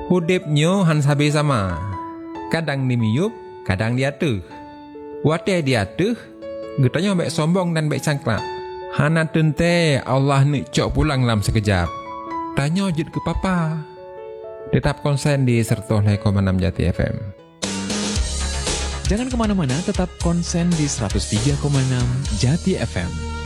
Hudipnyo han sabe sama. Kadang di miyup, kadang di atuh. Wate di atuh, getanya baik sombong dan baik cangklak. Hana tente Allah nik cok pulang dalam sekejap. Tanya jut ke papa. Tetap konsen di 100,6 Jati FM. Jangan kemana-mana, tetap konsen di 103,6 Jati FM.